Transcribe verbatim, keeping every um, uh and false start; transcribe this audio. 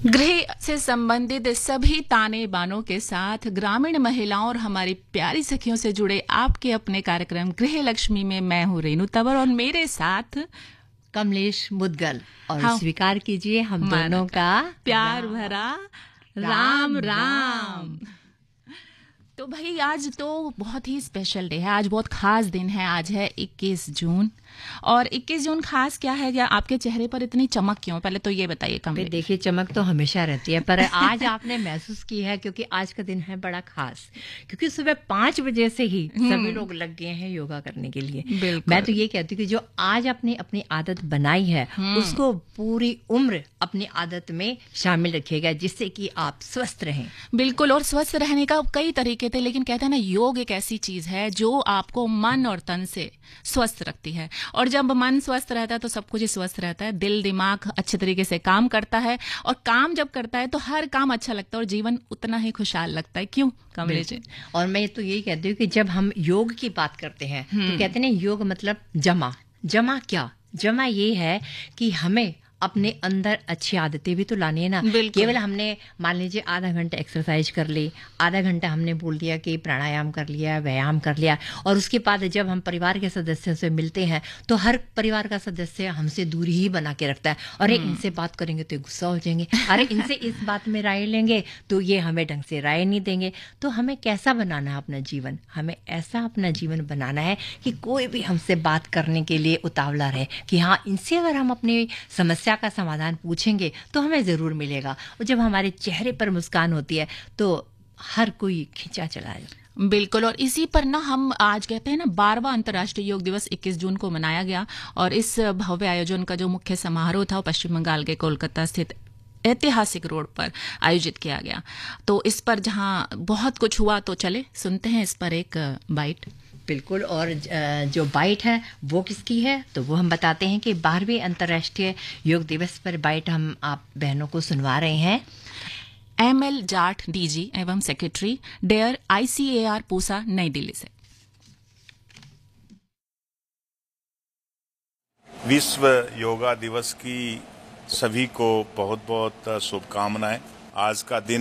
गृह से संबंधित सभी ताने बानों के साथ ग्रामीण महिलाओं और हमारी प्यारी सखियों से जुड़े आपके अपने कार्यक्रम गृह लक्ष्मी में मैं हूँ रेणु तंवर और मेरे साथ कमलेश मुदगल। और हाँ, स्वीकार कीजिए हम दोनों का प्यार भरा राम राम। तो भाई आज तो बहुत ही स्पेशल डे है, आज बहुत खास दिन है। आज है इक्कीस जून और इक्कीस जून खास क्या है? क्या आपके चेहरे पर इतनी चमक क्यों? पहले तो ये बताइए कमलेश। देखिए चमक तो हमेशा रहती है, पर आज आपने महसूस की है क्योंकि आज का दिन है बड़ा खास, क्योंकि सुबह पांच बजे से ही सभी लोग लग गए हैं योगा करने के लिए। मैं तो ये कहती हूँ कि जो आज आपने अपनी आदत बनाई है उसको पूरी उम्र अपनी आदत में शामिल रखिएगा, जिससे कि आप स्वस्थ रहें। बिल्कुल, और स्वस्थ रहने का कई तरीके थे, लेकिन कहते हैं ना योग एक ऐसी चीज है जो आपको मन और तन से स्वस्थ रखती है। और जब मन स्वस्थ रहता है तो सब कुछ ही स्वस्थ रहता है, दिल दिमाग अच्छे तरीके से काम करता है, और काम जब करता है तो हर काम अच्छा लगता है और जीवन उतना ही खुशहाल लगता है। क्यों कमलेश जी? और मैं तो यही कहती हूँ कि जब हम योग की बात करते हैं तो कहते हैं योग मतलब जमा। जमा क्या? जमा ये है कि हमें अपने अंदर अच्छी आदतें भी तो लानी है ना। केवल हमने मान लीजिए आधा घंटा एक्सरसाइज कर ली, आधा घंटा हमने बोल दिया कि प्राणायाम कर लिया, व्यायाम कर लिया, और उसके बाद जब हम परिवार के सदस्यों से मिलते हैं तो हर परिवार का सदस्य हमसे दूरी ही बना के रखता है। अरे इनसे बात करेंगे तो गुस्सा हो जाएंगे, अरे इनसे इस बात में राय लेंगे तो ये हमें ढंग से राय नहीं देंगे। तो हमें कैसा बनाना है अपना जीवन? हमें ऐसा अपना जीवन बनाना है कि कोई भी हमसे बात करने के लिए उतावला रहे कि हाँ, इनसे अगर हम अपनी समस्या का समाधान पूछेंगे तो हमें जरूर मिलेगा। और जब हमारे चेहरे पर मुस्कान होती है तो हर कोई खींचा चला है। बिल्कुल, और इसी पर ना हम आज कहते हैं ना बारहवां अंतर्राष्ट्रीय योग दिवस इक्कीस जून को मनाया गया, और इस भव्य आयोजन का जो मुख्य समारोह था वो पश्चिम बंगाल के कोलकाता स्थित ऐतिहासिक रोड पर आयोजित किया गया। तो इस पर जहां बहुत कुछ हुआ, तो चले सुनते हैं इस पर एक बाइट। बिल्कुल, और जो बाइट है वो किसकी है तो वो हम बताते हैं कि बारहवीं अंतर्राष्ट्रीय योग दिवस पर बाइट हम आप बहनों को सुनवा रहे हैं। एम एल जाट डीजी एवं सेक्रेटरी डेयर आईसीएआर पूसा, नई दिल्ली से। विश्व योगा दिवस की सभी को बहुत बहुत शुभकामनाएं। आज का दिन